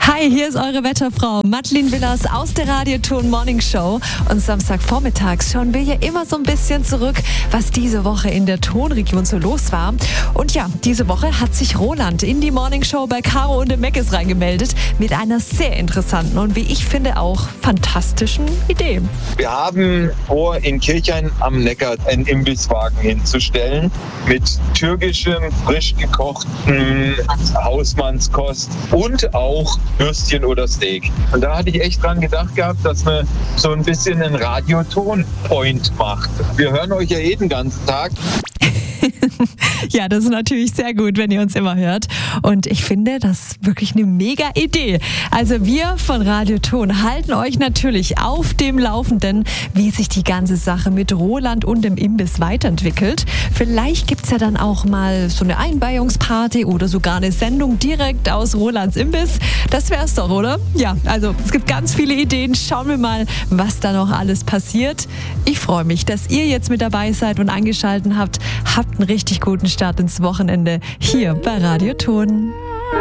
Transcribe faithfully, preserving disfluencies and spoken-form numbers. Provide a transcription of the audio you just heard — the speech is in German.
Hi, hier ist eure Wetterfrau Madeleine Willers aus der Radioton Morning Show. Und Samstagvormittags schauen wir hier immer so ein bisschen zurück, was diese Woche in der Tonregion so los war. Und ja, diese Woche hat sich Roland in die Morning Show bei Caro und dem Meckes reingemeldet mit einer sehr interessanten und wie ich finde auch fantastischen Idee. Wir haben vor, in Kirchhain am Neckar einen Imbisswagen hinzustellen mit türkischem, frisch gekochten Hausmannskost und auch Würstchen oder Steak. Und da hatte ich echt dran gedacht gehabt, dass man so ein bisschen einen Radioton-Point macht. Wir hören euch ja eh den ganzen Tag. Ja, das ist natürlich sehr gut, wenn ihr uns immer hört. Und ich finde, das ist wirklich eine mega Idee. Also wir von Radioton halten euch natürlich auf dem Laufenden, wie sich die ganze Sache mit Roland und dem Imbiss weiterentwickelt. Vielleicht gibt es ja dann auch mal so eine Einweihungsparty oder sogar eine Sendung direkt aus Rolands Imbiss. Das wär's doch, oder? Ja, also es gibt ganz viele Ideen. Schauen wir mal, was da noch alles passiert. Ich freue mich, dass ihr jetzt mit dabei seid und eingeschaltet habt. Habt einen richtig guten Start ins Wochenende hier bei Radioton.